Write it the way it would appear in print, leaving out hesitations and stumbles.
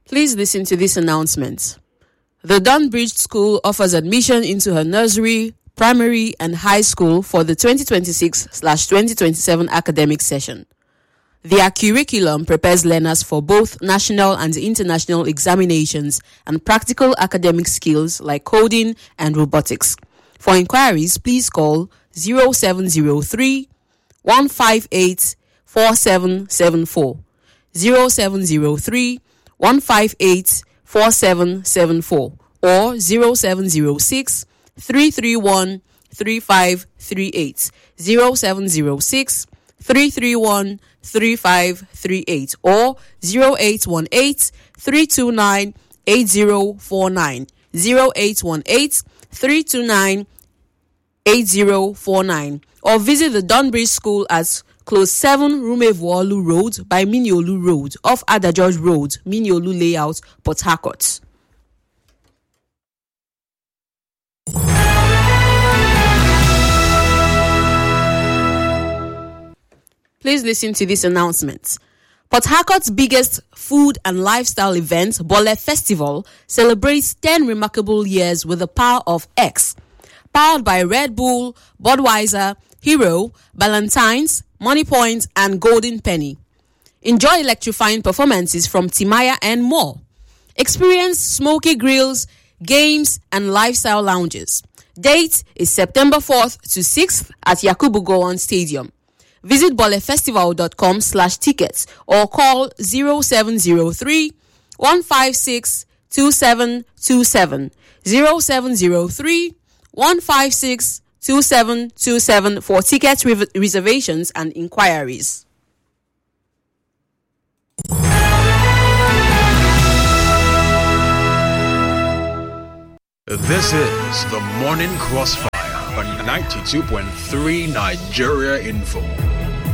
Please listen to this announcement. The Dunbridge School offers admission into her nursery, primary, and high school for the 2026/2027 academic session. Their curriculum prepares learners for both national and international examinations and practical academic skills like coding and robotics. For inquiries, please call 0703 158 4774, 0703 158 4774, or 0706 331 3538, 0706 331 3538, or 0818 329 8049, 0818 329 8049, or visit the Dunbridge School at Close 7 Rumevuolu Road by Miniolu Road off Ada George Road, Miniolu Layout, Port Harcourt. Please listen to this announcement. Port Harcourt's biggest food and lifestyle event, Bole Festival, celebrates 10 remarkable years with the power of X. Powered by Red Bull, Budweiser, Hero, Ballantine's, Money Point, and Golden Penny. Enjoy electrifying performances from Timaya and more. Experience smoky grills, games, and lifestyle lounges. Date is September 4th to 6th at Yakubu Gowon Stadium. Visit bolefestival.com/tickets or call 0703 156 2727, 0703 156 2727 for ticket reservations and inquiries. This is the Morning Crossfire on 92.3 Nigeria Info.